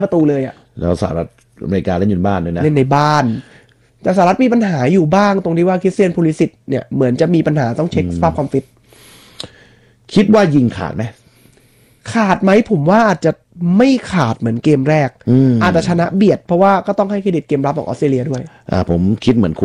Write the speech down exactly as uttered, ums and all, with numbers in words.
ประตูเลยอ่ะแล้วสหรัฐอเมริกาเล่นอยู่บ้านด้วยนะเล่นในบ้านแต่สหรัฐมีปัญหาอยู่บ้างตรงที่ว่าคริสเตียนพูลิสิตเนี่ยเหมือนจะมีปัญหาต้องเช็คสภาพความฟิตคิดว่ายิงขาดไหมขาดไหมผมว่าอาจจะไม่ขาดเหมือนเกมแรกอาจจะชนะเบียดเพราะว่าก็ต้องให้เครดิตเกมรับของออสเตรเลียด้วยอ่าผมคิดเหมือน